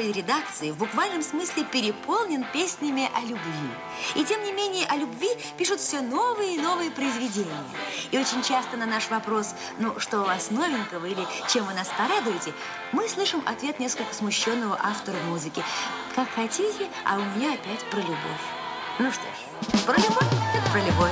нашей редакции в буквальном смысле переполнен песнями о любви. И тем не менее о любви пишут все новые и новые произведения. И очень часто на наш вопрос, ну, что у вас новенького или чем вы нас порадуете, мы слышим ответ несколько смущенного автора музыки. Как хотите, а у меня опять про любовь. Ну что ж, про любовь так про любовь.